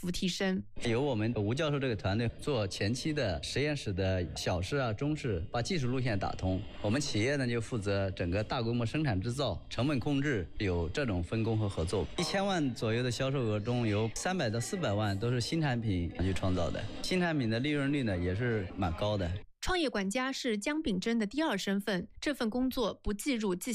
幅提升。 由我们吴教授这个团队做前期的实验室的小试啊、中试，把技术路线打通。我们企业呢就负责整个大规模生产制造、成本控制，有这种分工和合作。1000万左右的销售额中，有300到400万都是新产品去创造的。新产品的利润率呢也是蛮高的。 创业管家是姜秉珍的第2身份，这份工作不计入绩